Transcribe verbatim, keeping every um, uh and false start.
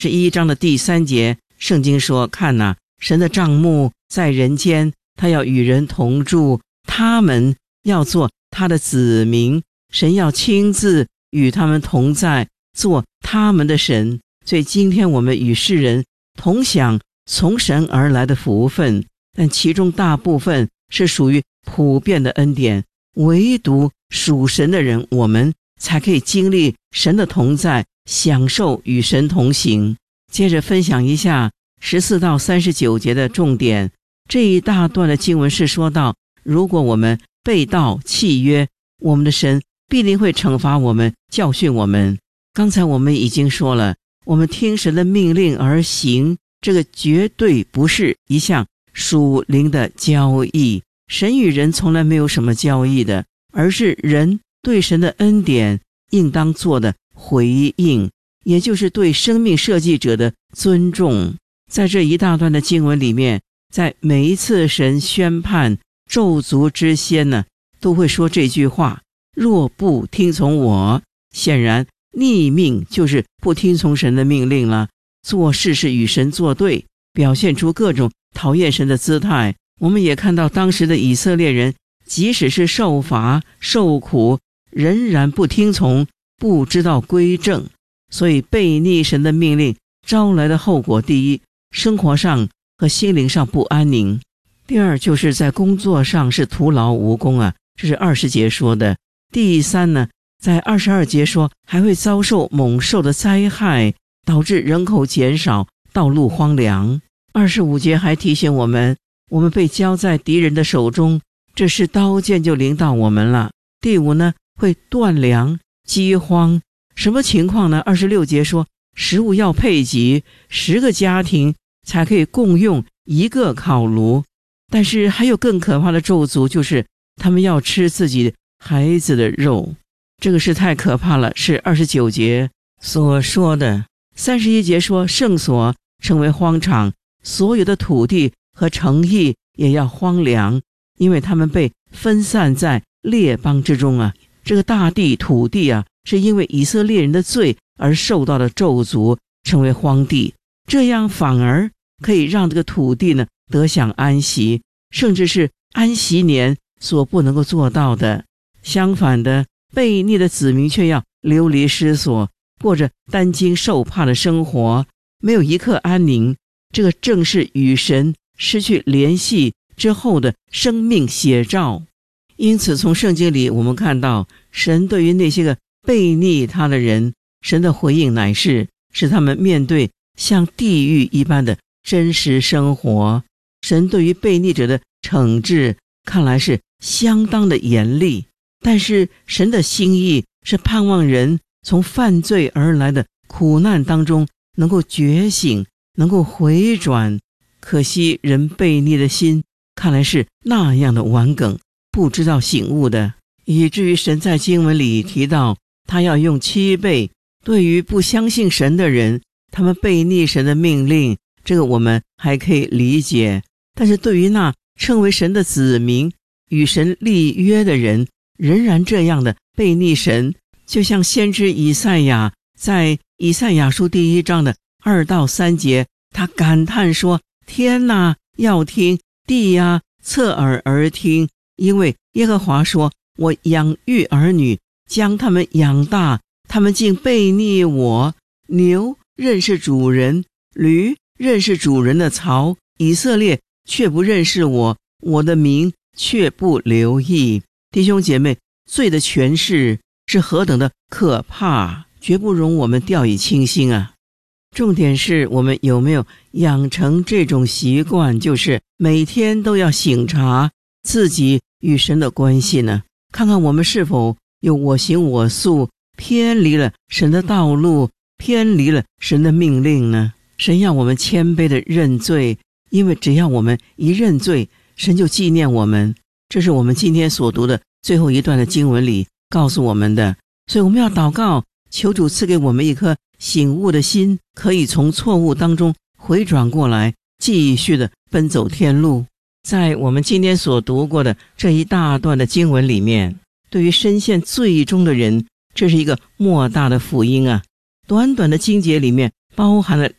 十一章的第三节，圣经说，看哪，神的帐幕在人间，他要与人同住，他们要做他的子民，神要亲自与他们同在，做他们的神。所以今天我们与世人同享从神而来的福分，但其中大部分是属于普遍的恩典，唯独属神的人，我们才可以经历神的同在，享受与神同行。接着分享一下十四到三十九节的重点。这一大段的经文是说到，如果我们背道弃约，我们的神必定会惩罚我们，教训我们。刚才我们已经说了，我们听神的命令而行，这个绝对不是一项属灵的交易。神与人从来没有什么交易的，而是人对神的恩典应当做的回应，也就是对生命设计者的尊重。在这一大段的经文里面，在每一次神宣判咒诅之先呢，都会说这句话，若不听从我，显然逆命就是不听从神的命令了，做事是与神作对，表现出各种讨厌神的姿态。我们也看到当时的以色列人，即使是受罚受苦，仍然不听从，不知道归正，所以背逆神的命令招来的后果，第一，生活上和心灵上不安宁；第二，就是在工作上是徒劳无功啊，这是二十节说的。第三呢，在二十二节说还会遭受猛兽的灾害，导致人口减少，道路荒凉。二十五节还提醒我们，我们被交在敌人的手中，这是刀剑就临到我们了。第五呢，会断粮饥荒。什么情况呢？二十六节说食物要配给，十个家庭才可以共用一个烤炉。但是还有更可怕的咒诅，就是他们要吃自己孩子的肉，这个是太可怕了，是二十九节所说的。三十一节说圣所成为荒场，所有的土地和城邑也要荒凉，因为他们被分散在列邦之中啊。这个大地土地啊，是因为以色列人的罪而受到的咒诅，成为荒地，这样反而可以让这个土地呢得享安息，甚至是安息年所不能够做到的。相反的，悖逆的子民却要流离失所，过着担惊受怕的生活，没有一刻安宁。这个正是与神失去联系之后的生命写照。因此从圣经里我们看到，神对于那些个悖逆他的人，神的回应乃是使他们面对像地狱一般的真实生活。神对于悖逆者的惩治看来是相当的严厉，但是神的心意是盼望人从犯罪而来的苦难当中能够觉醒，能够回转。可惜人悖逆的心看来是那样的顽梗，不知道醒悟的，以至于神在经文里提到，他要用七倍对于不相信神的人，他们悖逆神的命令，这个我们还可以理解。但是对于那称为神的子民，与神立约的人，仍然这样的悖逆神。就像先知以赛亚在以赛亚书第一章的二到三节，他感叹说，天哪，要听，地呀，侧耳而听，因为耶和华说，我养育儿女，将他们养大，他们竟悖逆我。牛认识主人，驴认识主人的槽，以色列却不认识我，我的名却不留意。弟兄姐妹，罪的权势是何等的可怕，绝不容我们掉以轻心啊。重点是我们有没有养成这种习惯，就是每天都要省察自己与神的关系呢？看看我们是否有我行我素，偏离了神的道路，偏离了神的命令呢？神要我们谦卑的认罪，因为只要我们一认罪，神就纪念我们。这是我们今天所读的最后一段的经文里告诉我们的。所以我们要祷告，求主赐给我们一颗醒悟的心，可以从错误当中回转过来，继续的奔走天路。在我们今天所读过的这一大段的经文里面，对于深陷罪中的人，这是一个莫大的福音啊。短短的经节里面包含了